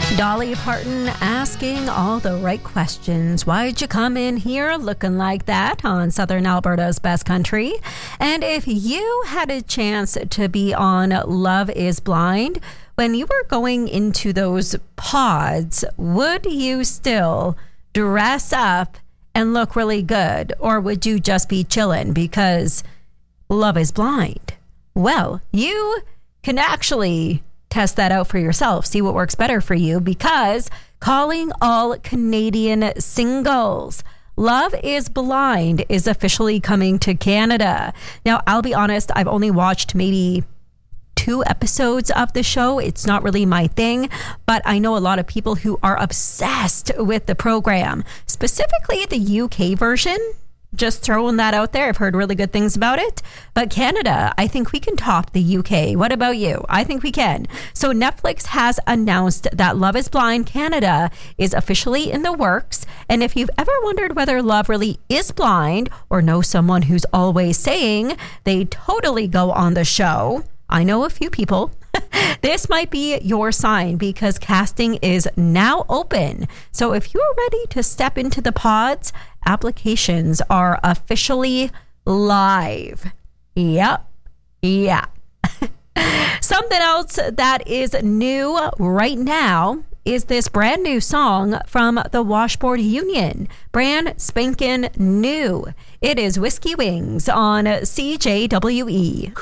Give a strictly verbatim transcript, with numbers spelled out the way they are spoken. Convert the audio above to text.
Dolly Parton asking all the right questions. Why'd you come in here looking like that on Southern Alberta's best country? And if you had a chance to be on Love is Blind, when you were going into those pods, would you still dress up and look really good? Or would you just be chilling because Love is Blind? Well, you can actually test that out for yourself. See what works better for you, because calling all Canadian singles, Love is Blind is officially coming to Canada. Now, I'll be honest, I've only watched maybe two episodes of the show. It's not really my thing, but I know a lot of people who are obsessed with the program, specifically the U K version. Just throwing that out there. I've heard really good things about it. But Canada, I think we can top the U K. What about you? I think we can. So Netflix has announced that Love is Blind Canada is officially in the works. And if you've ever wondered whether love really is blind, or know someone who's always saying they totally go on the show, I know a few people. This might be your sign, because casting is now open. So if you're ready to step into the pods, applications are officially live. Yep. Yeah. Something else that is new right now is this brand new song from the Washboard Union. Brand spanking new. It is Whiskey Wings on C J W E.